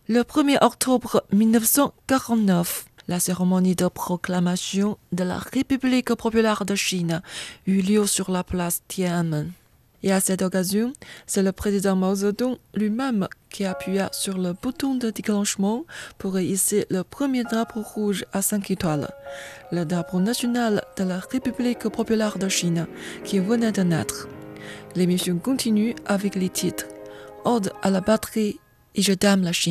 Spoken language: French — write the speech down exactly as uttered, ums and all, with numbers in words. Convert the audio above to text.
Le premier octobre mille neuf cent quarante-neuf, la cérémonie de proclamation de la République populaire de Chine eut lieu sur la place Tiananmen. Et à cette occasion, c'est le président Mao Zedong lui-même qui appuya sur le bouton de déclenchement pour hisser le premier drapeau rouge à cinq étoiles, le drapeau national de la République populaire de Chine qui venait de naître. L'émission continue avec les titres « Ode à la patrie » et « Je t'aime la Chine ».